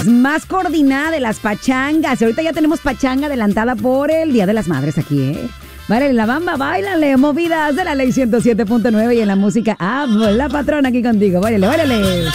más coordinada de las pachangas. Ahorita ya tenemos pachanga adelantada por el Día de las Madres aquí, ¿eh? Vale, la bamba, báilale, movidas de la ley 107.9 y en la música, la patrona aquí contigo. Báilale, báilale.